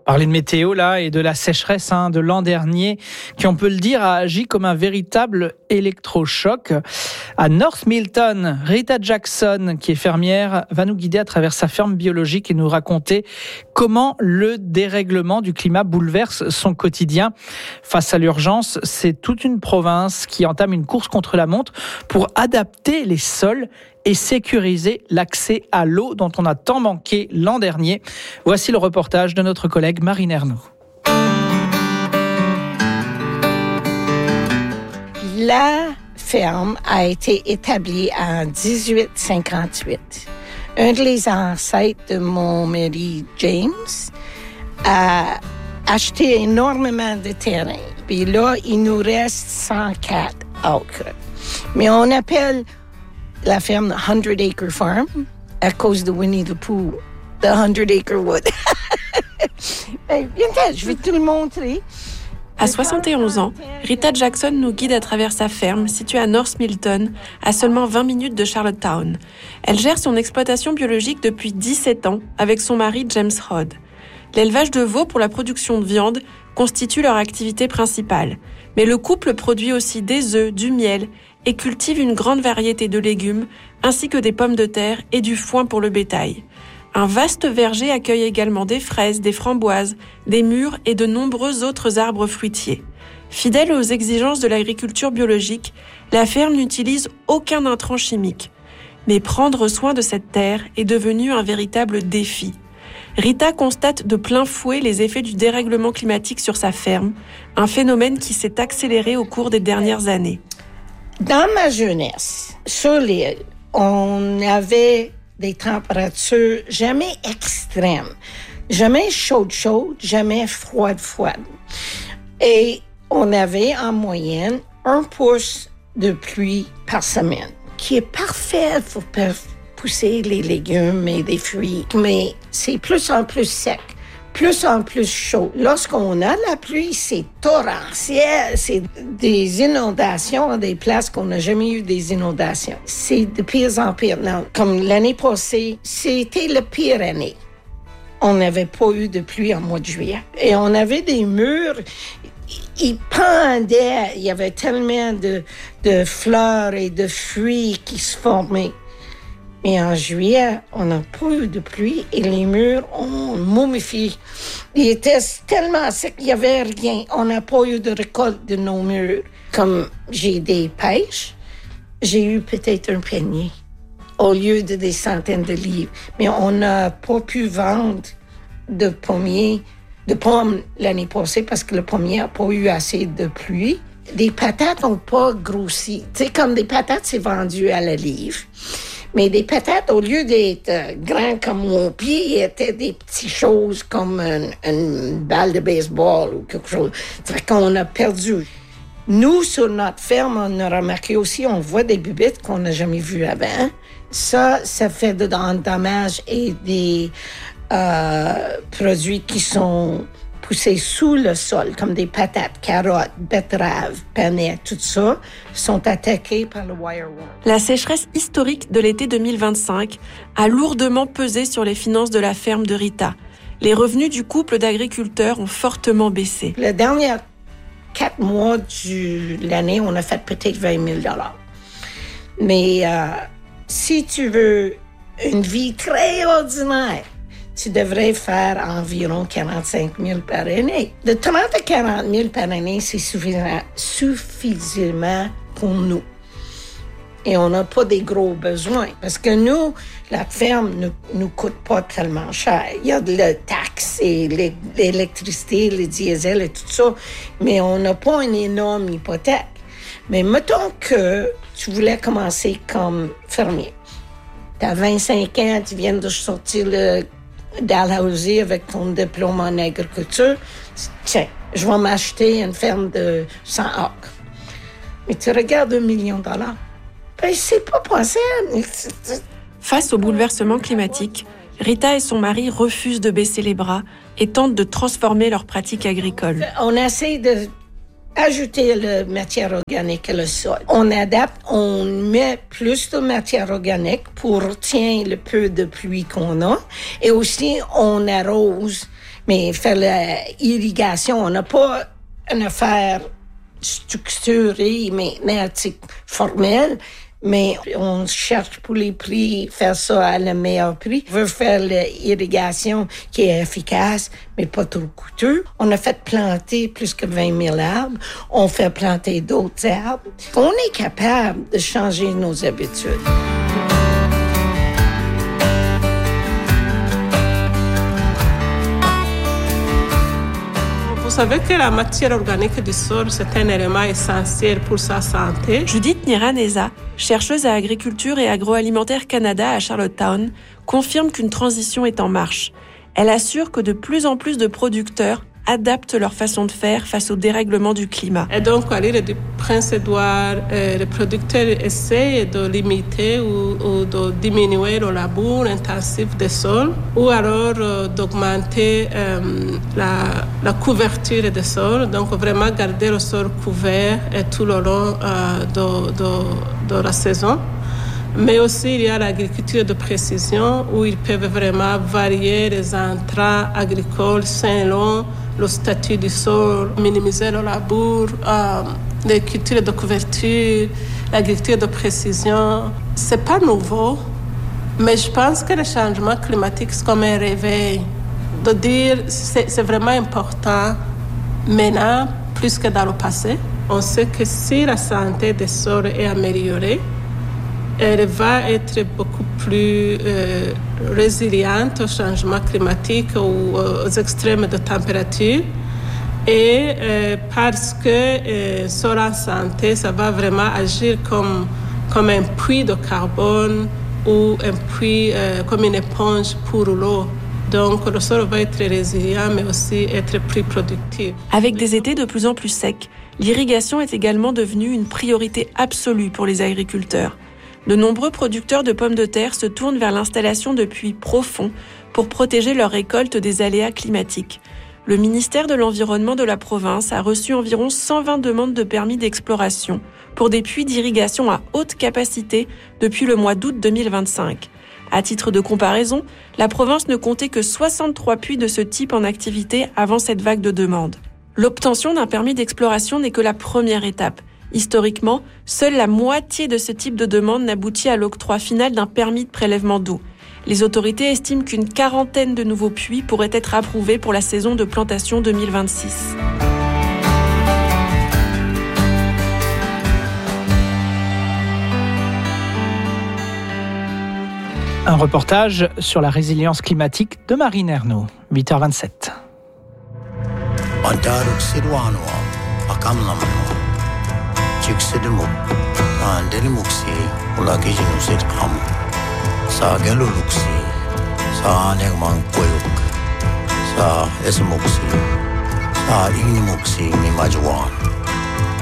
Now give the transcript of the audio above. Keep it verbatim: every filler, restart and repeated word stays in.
Parler de météo là et de la sécheresse hein, de l'an dernier qui, on peut le dire, a agi comme un véritable électrochoc. À North Milton, Rita Jackson, qui est fermière, va nous guider à travers sa ferme biologique et nous raconter comment le dérèglement du climat bouleverse son quotidien. Face à l'urgence, c'est toute une province qui entame une course contre la montre pour adapter les sols et sécuriser l'accès à l'eau dont on a tant manqué l'an dernier. Voici le reportage de notre collègue Marine Ernoux. La ferme a été établie en dix-huit cinquante-huit. Un des ancêtres de mon mari, James, a acheté énormément de terrain. Puis là, il nous reste cent quatre acres. Mais on appelle la ferme The Hundred Acre Farm à cause de Winnie the Pooh, The Hundred Acre Wood. Ben, viens, je vais te le montrer. À soixante et onze ans, Rita Jackson nous guide à travers sa ferme située à North Milton, à seulement vingt minutes de Charlottetown. Elle gère son exploitation biologique depuis dix-sept ans avec son mari James Rod. L'élevage de veaux pour la production de viande constitue leur activité principale. Mais le couple produit aussi des œufs, du miel et cultive une grande variété de légumes, ainsi que des pommes de terre et du foin pour le bétail. Un vaste verger accueille également des fraises, des framboises, des mûres et de nombreux autres arbres fruitiers. Fidèle aux exigences de l'agriculture biologique, la ferme n'utilise aucun intrant chimique. Mais prendre soin de cette terre est devenu un véritable défi. Rita constate de plein fouet les effets du dérèglement climatique sur sa ferme, un phénomène qui s'est accéléré au cours des dernières années. Dans ma jeunesse, sur l'île, on avait des températures jamais extrêmes, jamais chaudes chaudes, jamais froides froides. Et on avait en moyenne un pouce de pluie par semaine, qui est parfait pour pousser les légumes et les fruits. Mais c'est plus en plus sec, plus en plus chaud. Lorsqu'on a la pluie, c'est torrentiel. C'est des inondations à des places qu'on n'a jamais eu des inondations. C'est de pire en pire. Non, comme l'année passée, c'était la pire année. On n'avait pas eu de pluie en mois de juillet. Et on avait des murs, ils pendaient. Il y avait tellement de, de fleurs et de fruits qui se formaient. Mais en juillet, on n'a pas eu de pluie et les murs ont momifié. Ils étaient tellement secs qu'il n'y avait rien. On n'a pas eu de récolte de nos murs. Comme j'ai des pêches, j'ai eu peut-être un panier au lieu de des centaines de livres. Mais on n'a pas pu vendre de pommiers, de pommes l'année passée parce que le pommier n'a pas eu assez de pluie. Des patates n'ont pas grossi. Tu sais, comme des patates, c'est vendu à la livre. Mais des patates, au lieu d'être euh, grands comme mon pied, étaient des petites choses comme une, une balle de baseball ou quelque chose. Ça fait qu'on a perdu. Nous, sur notre ferme, on a remarqué aussi, on voit des bubettes qu'on n'a jamais vues avant. Ça, ça fait de dommages et des euh, produits qui sont poussés sous le sol, comme des patates, carottes, betteraves, panais, tout ça, sont attaqués par le wireworm. La sécheresse historique de l'été deux mille vingt-cinq a lourdement pesé sur les finances de la ferme de Rita. Les revenus du couple d'agriculteurs ont fortement baissé. Les derniers quatre mois de l'année, on a fait peut-être vingt mille dollars. Mais euh, si tu veux une vie très ordinaire, tu devrais faire environ quarante-cinq mille par année. De trente à quarante mille par année, c'est suffisant, suffisamment pour nous. Et on n'a pas des gros besoins. Parce que nous, la ferme ne nous coûte pas tellement cher. Il y a de la taxe et l'électricité, le diesel et tout ça. Mais on n'a pas une énorme hypothèque. Mais mettons que tu voulais commencer comme fermier. Tu as vingt-cinq ans, tu viens de sortir le Dalhousie avec ton diplôme en agriculture. Tiens, je vais m'acheter une ferme de cent acres. Mais tu regardes un million de dollars. Ben, c'est pas possible. Face au bouleversement climatique, Rita et son mari refusent de baisser les bras et tentent de transformer leurs pratiques agricoles. On essaie de ajouter la matière organique à le sol. On adapte, on met plus de matière organique pour retenir le peu de pluie qu'on a. Et aussi, on arrose Mais faire l'irrigation, on n'a pas une affaire structurée, maintenant, formelle, mais on cherche pour les prix, faire ça à le meilleur prix. On veut faire l'irrigation qui est efficace, mais pas trop coûteux. On a fait planter plus que vingt mille arbres. On fait planter d'autres arbres. On est capable de changer nos habitudes. Vous savez que la matière organique du sol, c'est un élément essentiel pour sa santé. Judith Niraneza, chercheuse à Agriculture et Agroalimentaire Canada à Charlottetown, confirme qu'une transition est en marche. Elle assure que de plus en plus de producteurs adaptent leur façon de faire face au dérèglement du climat. Et donc, à l'île du Prince-Édouard, euh, les producteurs essaient de limiter ou, ou de diminuer le labour intensif des sols ou alors euh, d'augmenter euh, la, la couverture des sols, donc vraiment garder le sol couvert et tout le long euh, de, de, de la saison. Mais aussi, il y a l'agriculture de précision où ils peuvent vraiment varier les intrants agricoles selon le statut du sol, minimiser le labour, euh, les cultures de couverture, l'agriculture de précision. C'est pas nouveau, mais je pense que le changement climatique, c'est comme un réveil. De dire, c'est, c'est vraiment important maintenant, plus que dans le passé. On sait que si la santé des sols est améliorée, elle va être beaucoup plus euh, résiliente au changement climatique ou aux extrêmes de température. Et euh, parce que euh, sol en santé, ça va vraiment agir comme, comme un puits de carbone ou un puits euh, comme une éponge pour l'eau. Donc le sol va être résilient, mais aussi être plus productif. Avec des étés de plus en plus secs, l'irrigation est également devenue une priorité absolue pour les agriculteurs. De nombreux producteurs de pommes de terre se tournent vers l'installation de puits profonds pour protéger leurs récoltes des aléas climatiques. Le ministère de l'Environnement de la province a reçu environ cent vingt demandes de permis d'exploration pour des puits d'irrigation à haute capacité depuis le mois d'août deux mille vingt-cinq. À titre de comparaison, la province ne comptait que soixante-trois puits de ce type en activité avant cette vague de demandes. L'obtention d'un permis d'exploration n'est que la première étape. Historiquement, seule la moitié de ce type de demande n'aboutit à l'octroi final d'un permis de prélèvement d'eau. Les autorités estiment qu'une quarantaine de nouveaux puits pourraient être approuvés pour la saison de plantation deux mille vingt-six. Un reportage sur la résilience climatique de Marine Ernaud, huit heures vingt-sept. Chiksidimuk, Andelimuxi, Ulagijinusik Ham, Sageluluxi, Sa Negman Koyuk, Sa Esmuxi, Sa Ignimuxi, Mimajuan.